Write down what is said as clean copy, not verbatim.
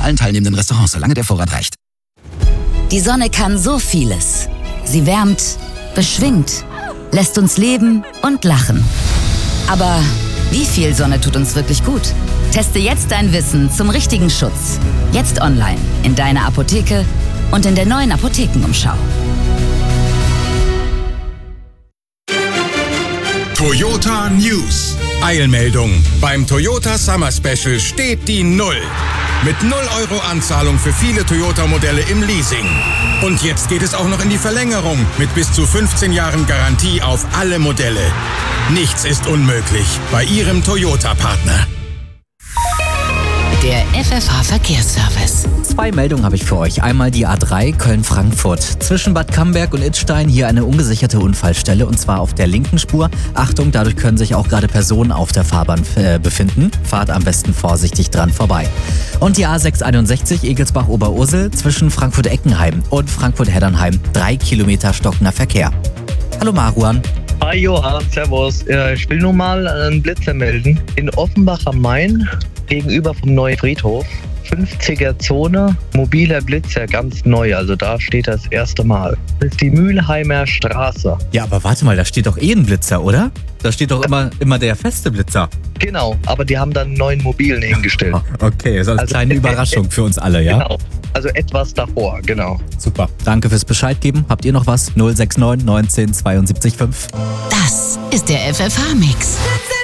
allen teilnehmenden Restaurants, solange der Vorrat reicht. Die Sonne kann so vieles. Sie wärmt, beschwingt, lässt uns leben und lachen. Aber wie viel Sonne tut uns wirklich gut? Teste jetzt dein Wissen zum richtigen Schutz. Jetzt online, in deiner Apotheke und in der neuen Apothekenumschau. Toyota News. Eilmeldung. Beim Toyota Summer Special steht die 0. Mit 0 € Anzahlung für viele Toyota-Modelle im Leasing. Und jetzt geht es auch noch in die Verlängerung mit bis zu 15 Jahren Garantie auf alle Modelle. Nichts ist unmöglich bei Ihrem Toyota-Partner. Der FFH-Verkehrsservice. 2 Meldungen habe ich für euch. Einmal die A3 Köln-Frankfurt. Zwischen Bad Camberg und Idstein hier eine ungesicherte Unfallstelle und zwar auf der linken Spur. Achtung, dadurch können sich auch gerade Personen auf der Fahrbahn befinden. Fahrt am besten vorsichtig dran vorbei. Und die A661 Egelsbach-Oberursel zwischen Frankfurt-Eckenheim und Frankfurt-Heddernheim. 3 Kilometer stockender Verkehr. Hallo Maruan. Hi Johann, servus. Ich will nur mal einen Blitzer melden. In Offenbach am Main, gegenüber vom neuen Friedhof, 50er Zone, mobiler Blitzer, ganz neu, also da steht das erste Mal. Das ist die Mühlheimer Straße. Ja, aber warte mal, da steht doch ein Blitzer, oder? Da steht doch immer der feste Blitzer. Genau, aber die haben dann einen neuen mobilen hingestellt. Okay, das ist eine kleine Überraschung für uns alle, ja? Genau, also etwas davor, genau. Super, danke fürs Bescheid geben. Habt ihr noch was? 069 19 72 5. Das ist der FFH-Mix.